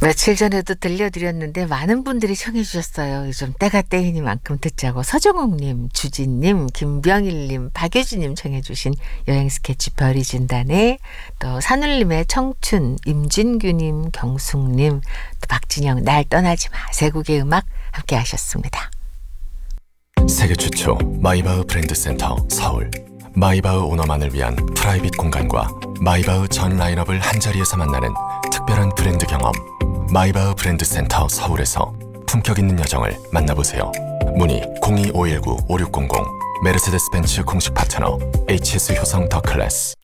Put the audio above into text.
며칠 전에도 들려드렸는데 많은 분들이 청해 주셨어요. 요즘 때가 때이니만큼 듣자고 서정옥님, 주진님, 김병일님, 박효진님 청해 주신 여행 스케치 별이 진단에 또 산울림의 청춘, 임진규님, 경숙님, 또 박진영 날 떠나지 마 세 곡의 음악 함께 하셨습니다. 세계 최초 마이바흐 브랜드 센터 서울. 마이바흐 오너만을 위한 프라이빗 공간과 마이바흐 전 라인업을 한자리에서 만나는 특별한 브랜드 경험. 마이바흐 브랜드 센터 서울에서 품격 있는 여정을 만나보세요. 문의 02-519-5600. 메르세데스 벤츠 공식 파트너 HS 효성 더 클래스.